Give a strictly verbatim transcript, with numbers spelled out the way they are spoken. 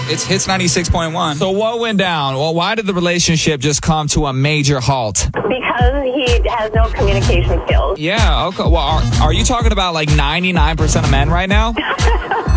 It's Hits ninety-six point one. So what went down? Well, why did the relationship just come to a major halt? Because he has no communication skills. Yeah, okay. Well, are, are you talking about like ninety-nine percent of men right now?